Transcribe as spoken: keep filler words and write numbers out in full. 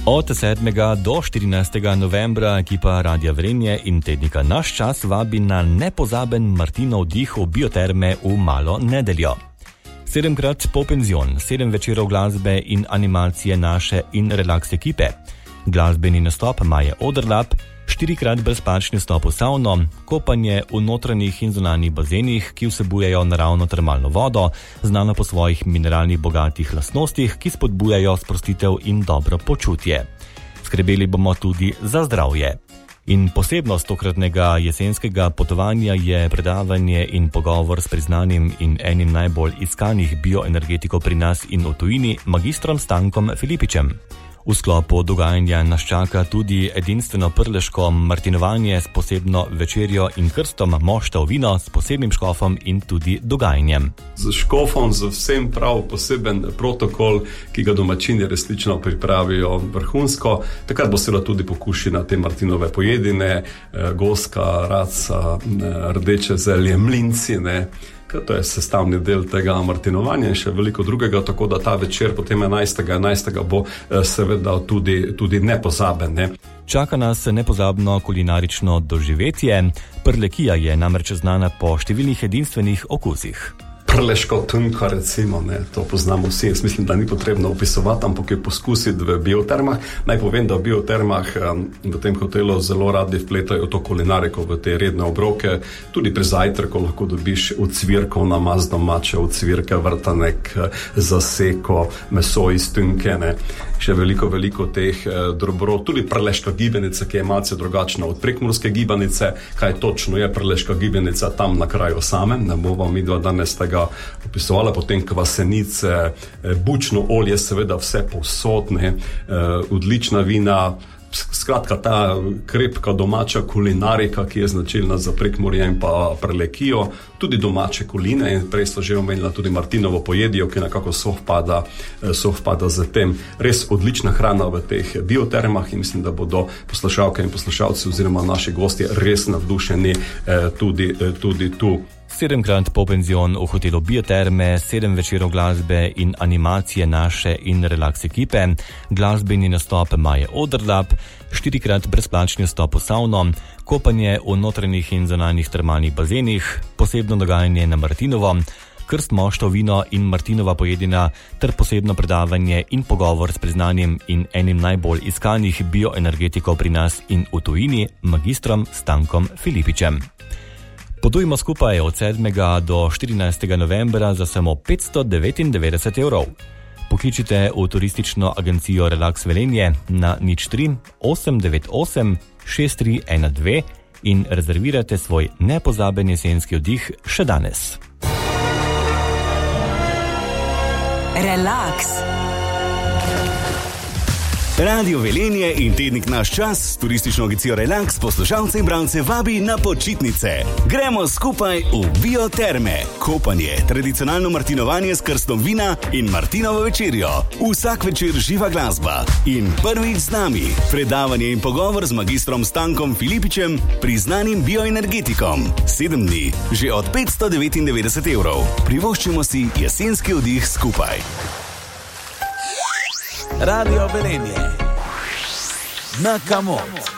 Od sedmega do štirinajstega novembra ekipa Radia Velenje in tednika Naš čas vabi na nepozaben Martinov dih v bioterme v Malo Nedeljo. Sedemkrat po penzion, sedem večerov glasbe in animacije naše in relaks ekipe, glasbeni nastop Maje Oderlap, štirikrat brezplačni vstop v savno, kopanje v notranjih in zunanjih bazenih, ki vsebujejo naravno termalno vodo, znano po svojih mineralnih bogatih lastnostih, ki spodbujajo sprostitev in dobro počutje. Skrbeli bomo tudi za zdravje. In posebnost tokratnega jesenskega potovanja je predavanje in pogovor s priznanim in enim najbolj iskanih bioenergetikov pri nas in v tujini, magistrom Stankom Filipičem. V sklopu dogajanja nas čaka tudi edinstveno prleško martinovanje s posebno večerjo in krstom moštov vino s posebnim škofom in tudi dogajanjem. Z škofom, z vsem prav poseben protokol, ki ga domačini resnično pripravijo vrhunsko. Takrat bo seveda tudi pokušina te martinove pojedine, goska, raca, rdeče zelje, mlinci, ne. To je sestavni del tega martinovanja in še veliko drugega, tako da ta večer potem enajstega enajstega bo seveda tudi, tudi nepozaben. Ne? Čaka nas nepozabno kulinarično doživetje. Prlekija je namreč znana po številnih edinstvenih okusih. Prleško tunka, recimo, ne, to poznamo vsi. Jaz mislim, da ni potrebno opisovati, ampak je poskusiti v biotermah. Naj povem, da v biotermah um, v tem hotelu zelo radi vpletajo to kulinariko v te redne obroke. Tudi pri zajtrku lahko dobiš ucvirkov namaz domače, ucvirke, vrtanek, zaseko, meso iz tunke, ne. Še veliko, veliko teh eh, dobrot. Tudi prleška gibenica, ki je malce drugačna od prekmurske gibanice. Kaj točno je prleška gibenica tam na kraju samem, ne bova midva danes tega opisovala, potem kvasenice, eh, bučno olje, seveda vse povsodne, eh, odlična vina. Skratka, ta krepka domača kulinarika, ki je značilna za Prekmurje in pa Prlekijo, tudi domače koline, in prej so že omenila tudi Martinovo pojedijo, ki nekako sovpada, sovpada z tem. Res odlična hrana v teh biotermah in mislim, da bodo poslušalke in poslušalci oziroma naši gostje res navdušeni tudi, tudi tu. Sedemkrat po penzion v hotelu Bioterme, sedem večerov glasbe in animacije naše in relaks ekipe, glasbeni nastop Maje Oderlap, štirikrat brezplačni vstop v savno, kopanje v notranjih in zunanjih termalnih bazenih, posebno dogajanje na Martinovo, krst moštov vino in Martinova pojedina ter posebno predavanje in pogovor s priznanim in enim najbolj iskanih bioenergetikov pri nas in v tujini, magistrom Stankom Filipičem. Potujmo skupaj od sedmega do štirinajstega novembra za samo petsto devetindevetdeset evrov. Pokličite v turistično agencijo Relax Velenje na nič tri osem devet osem šest tri ena dve in rezervirajte svoj nepozaben jesenski oddih še danes. Relax. Radio Velenje in tednik Naš čas s turistično agencijo Relax poslušalce in bralce vabi na počitnice. Gremo skupaj v bioterme, kopanje, tradicionalno martinovanje s krstom vina in Martinovo večerjo. Vsak večer živa glasba in prvič z nami predavanje in pogovor z magistrom Stankom Filipičem, priznanim bioenergetikom. Sedem dni, že od petsto devetindevetdeset evrov. Privoščimo si jesenski oddih skupaj. Radio Velenje. Na Kamot.